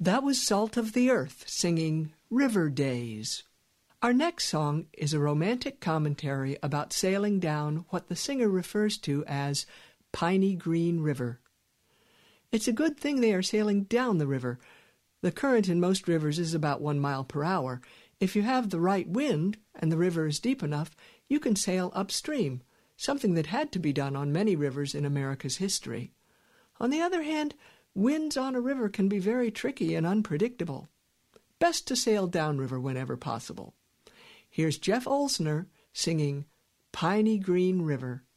That was Salt of the Earth singing River Days. Our next song is a romantic commentary about sailing down what the singer refers to as Piney Green River. It's a good thing they are sailing down the river. The current in most rivers is about 1 mile per hour. If you have the right wind and the river is deep enough, you can sail upstream, something that had to be done on many rivers in America's history. On the other hand, winds on a river can be very tricky and unpredictable. Best to sail downriver whenever possible. Here's Jeff Olsner singing Piney Green River.